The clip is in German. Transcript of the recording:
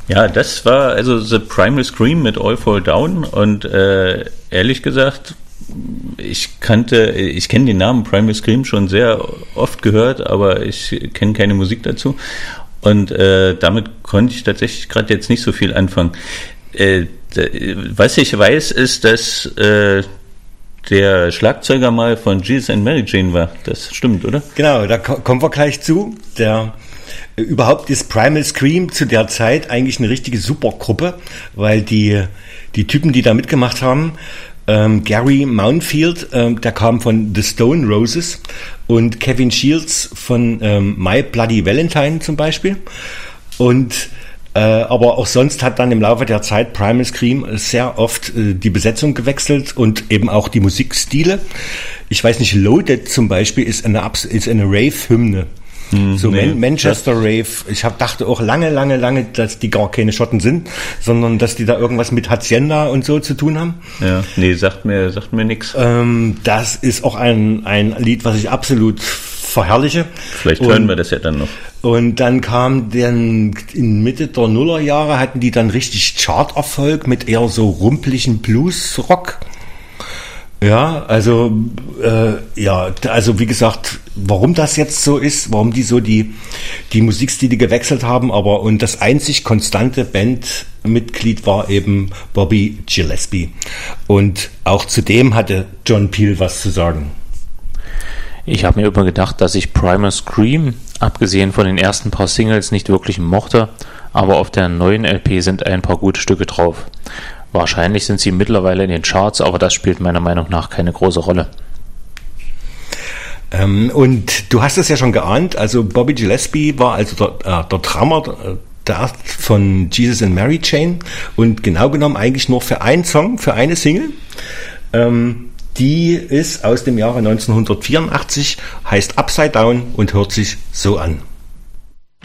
Ja, das war also The Primal Scream mit All Fall Down und ehrlich gesagt, ich kenne den Namen Primal Scream schon sehr oft gehört, aber ich kenne keine Musik dazu und damit konnte ich tatsächlich gerade jetzt nicht so viel anfangen. Was ich weiß, ist, dass der Schlagzeuger mal von Jesus and Mary Chain war. Das stimmt, oder? Genau, da kommen wir gleich zu. Überhaupt ist Primal Scream zu der Zeit eigentlich eine richtige Supergruppe, weil die Typen, die da mitgemacht haben, Gary Mountfield, der kam von The Stone Roses, und Kevin Shields von My Bloody Valentine zum Beispiel. Und aber auch sonst hat dann im Laufe der Zeit Primal Scream sehr oft die Besetzung gewechselt und eben auch die Musikstile. Ich weiß nicht, Loaded zum Beispiel ist eine Rave-Hymne. So Manchester Rave. Ich dachte auch lange, dass die gar keine Schotten sind, sondern dass die da irgendwas mit Hacienda und so zu tun haben. Ja, nee, sagt mir nix. Das ist auch ein Lied, was ich absolut verherrliche. Vielleicht hören wir das ja dann noch. Und dann kam in Mitte der Nullerjahre hatten die dann richtig Charterfolg mit eher so rumpeligen Bluesrock. Ja, also wie gesagt, warum das jetzt so ist, warum die so die Musikstile gewechselt haben, und das einzig konstante Bandmitglied war eben Bobby Gillespie. Und auch zu dem hatte John Peel was zu sagen. Ich habe mir immer gedacht, dass ich Primal Scream, abgesehen von den ersten paar Singles, nicht wirklich mochte, aber auf der neuen LP sind ein paar gute Stücke drauf. Wahrscheinlich sind sie mittlerweile in den Charts, aber das spielt meiner Meinung nach keine große Rolle. Und du hast es ja schon geahnt, also Bobby Gillespie war also der Drummer von Jesus and Mary Chain und genau genommen eigentlich nur für einen Song, für eine Single. Die ist aus dem Jahre 1984, heißt Upside Down und hört sich so an.